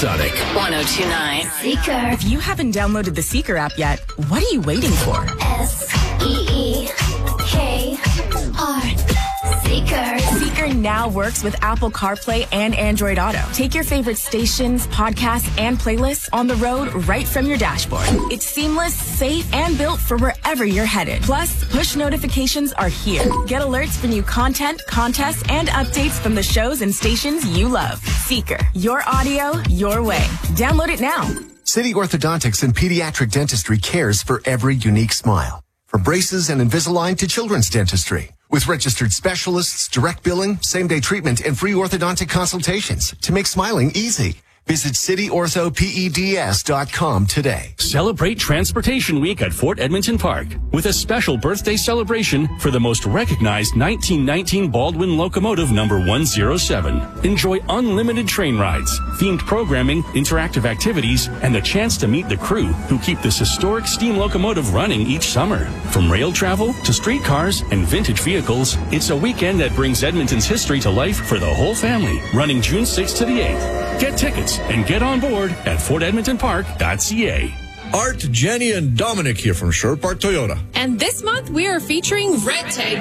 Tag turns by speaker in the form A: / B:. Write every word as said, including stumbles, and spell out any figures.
A: Supersonic.
B: one oh two point nine.
C: Seeker.
D: If you haven't downloaded the Seeker app yet, what are you waiting for?
C: S E E K R. Seeker.
D: Seeker now works with Apple CarPlay and Android Auto. Take your favorite stations, podcasts, and playlists on the road right from your dashboard. It's seamless, safe, and built for wherever you're headed. Plus, push notifications are here. Get alerts for new content, contests, and updates from the shows and stations you love. Seeker. Your audio, your way. Download it now.
E: City Orthodontics and Pediatric Dentistry cares for every unique smile. From braces and Invisalign to children's dentistry. With registered specialists, direct billing, same-day treatment, and free orthodontic consultations to make smiling easy. Visit city ortho peds dot com today.
A: Celebrate Transportation Week at Fort Edmonton Park with a special birthday celebration for the most recognized nineteen nineteen Baldwin locomotive number one oh seven. Enjoy unlimited train rides, themed programming, interactive activities, and the chance to meet the crew who keep this historic steam locomotive running each summer. From rail travel to streetcars and vintage vehicles, it's a weekend that brings Edmonton's history to life for the whole family, running June sixth to the eighth. Get tickets and get on board at fort edmonton park dot c a.
F: Art, Jenny, and Dominic here from Sherwood Park Toyota.
G: And this month we are featuring Red Tag